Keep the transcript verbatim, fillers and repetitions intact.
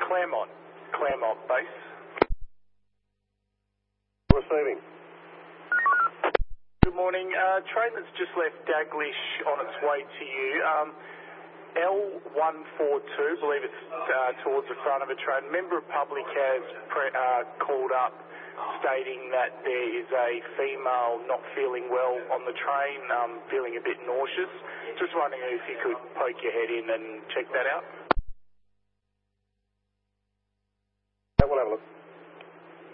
Claremont. Claremont base. Receiving. Good morning. Uh, train that's just left Daglish on its way to you. Um, L one forty-two, I believe it's uh, towards the front of a train. Member of public has pre- uh, called up stating that there is a female not feeling well on the train, um, feeling a bit nauseous. Just wondering if you could poke your head in and check that out. Yeah, we'll have a look.